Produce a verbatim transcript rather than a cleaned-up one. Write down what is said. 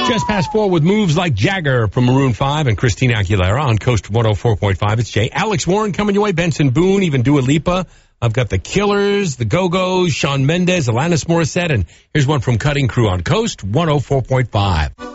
Just past four with moves like Jagger from Maroon five and Christina Aguilera on Coast one oh four point five. It's Jay. Alex Warren coming your way. Benson Boone, even Dua Lipa. I've got the Killers, the Go-Go's, Shawn Mendes, Alanis Morissette, and here's one from Cutting Crew on Coast one oh four point five.